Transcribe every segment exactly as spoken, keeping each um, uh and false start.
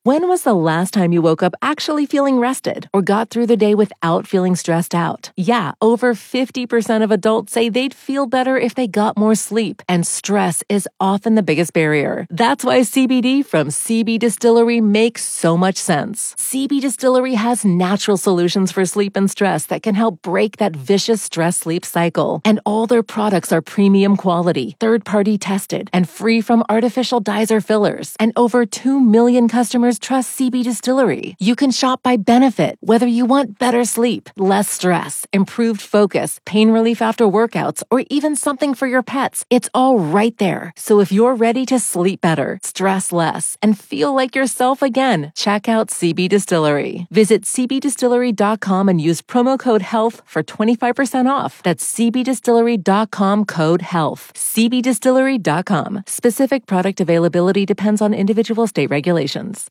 When was the last time you woke up actually feeling rested or got through the day without feeling stressed out? Yeah, over fifty percent of adults say they'd feel better if they got more sleep, and stress is often the biggest barrier. That's why C B D from C B Distillery makes so much sense. C B Distillery has natural solutions for sleep and stress that can help break that vicious stress-sleep cycle. And all their products are premium quality, third-party tested, and free from artificial dyes or fillers. And over two million customers trust C B Distillery. You can shop by benefit, whether you want better sleep, less stress, improved focus, pain relief after workouts, or even something for your pets. It's all right there. So if you're ready to sleep better, stress less, and feel like yourself again, check out C B Distillery. Visit c b distillery dot com and use promo code HEALTH for twenty-five percent off. That's c b distillery dot com code HEALTH. c b distillery dot com. Specific product availability depends on individual state regulations.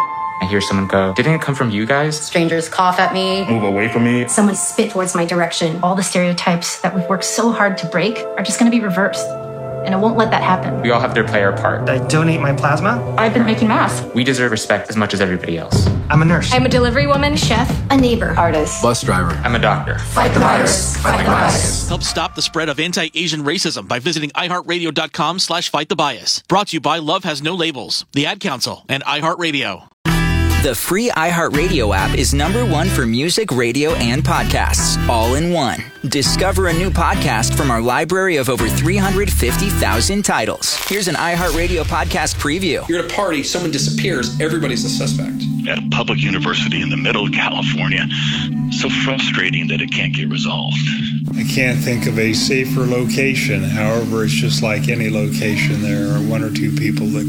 I hear someone go, "Didn't it come from you guys?" Strangers cough at me. Move away from me. Someone spit towards my direction. All the stereotypes that we've worked so hard to break are just going to be reversed. And I won't let that happen. We all have to play our part. I donate my plasma. I've been making masks. We deserve respect as much as everybody else. I'm a nurse. I'm a delivery woman, chef, a neighbor, artist, bus driver. I'm a doctor. Fight the virus. Fight the bias. Help stop the spread of anti-Asian racism by visiting iHeartRadio.com slash fight the bias. Brought to you by Love Has No Labels, the Ad Council, and iHeartRadio. The free iHeartRadio app is number one for music, radio, and podcasts, all in one. Discover a new podcast from our library of over three hundred fifty thousand titles. Here's an iHeartRadio podcast preview. You're at a party, someone disappears, everybody's a suspect. At a public university in the middle of California, so frustrating that it can't get resolved. I can't think of a safer location. However, it's just like any location. There are one or two people that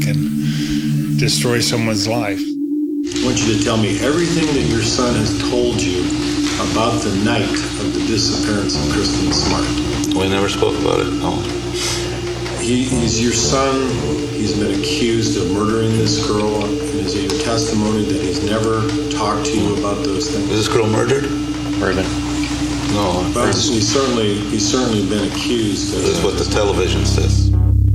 can destroy someone's life. I want you to tell me everything that your son has told you about the night of the disappearance of Kristen Smart. We never spoke about it, no. He, he's your son. He's been accused of murdering this girl. And is it your testimony that he's never talked to you about those things? Is this girl murdered? Murdered. No. But he's certainly, he's certainly been accused of This is what the television says.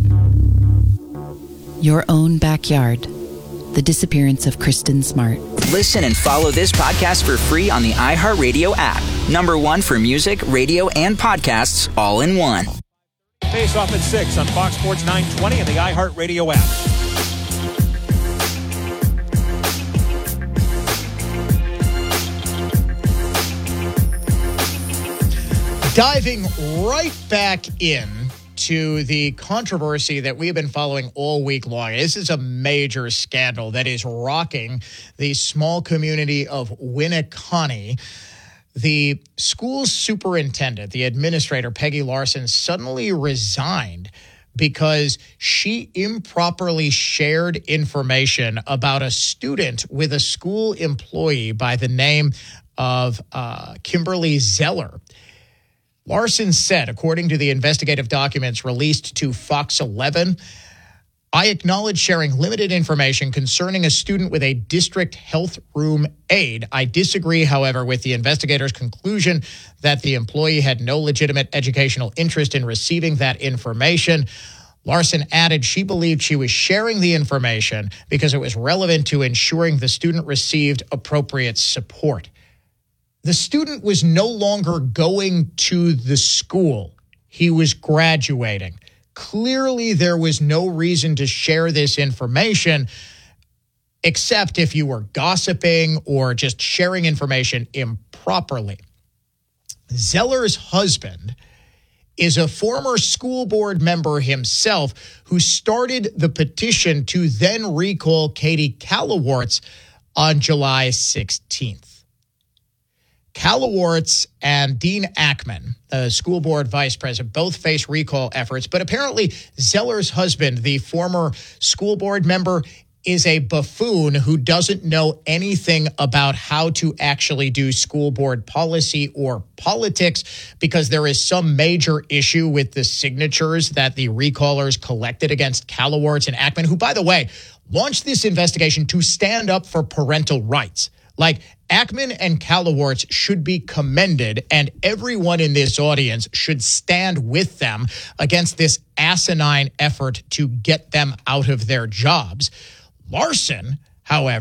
Your own backyard. The disappearance of Kristen Smart. Listen and follow this podcast for free on the iHeartRadio app. Number one for music, radio, and podcasts, all in one. Face Off at six on Fox Sports nine twenty and the iHeartRadio app. Diving right back in to the controversy that we've been following all week long. This is a major scandal that is rocking the small community of Winneconne. The school superintendent, the administrator, Peggy Larson, suddenly resigned because she improperly shared information about a student with a school employee by the name of uh, Kimberly Zeller. Larson said, according to the investigative documents released to Fox eleven, I acknowledge sharing limited information concerning a student with a district health room aide. I disagree, however, with the investigators' conclusion that the employee had no legitimate educational interest in receiving that information. Larson added she believed she was sharing the information because it was relevant to ensuring the student received appropriate support. The student was no longer going to the school. He was graduating. Clearly, there was no reason to share this information, except if you were gossiping or just sharing information improperly. Zeller's husband is a former school board member himself who started the petition to then recall Katie Calawarts on July sixteenth. Calawarts and Dean Ackman, the school board vice president, both face recall efforts, but apparently Zeller's husband, the former school board member, is a buffoon who doesn't know anything about how to actually do school board policy or politics because there is some major issue with the signatures that the recallers collected against Calawarts and Ackman, who, by the way, launched this investigation to stand up for parental rights. Like, Ackman and Calawarts should be commended, and everyone in this audience should stand with them against this asinine effort to get them out of their jobs. Larson, however,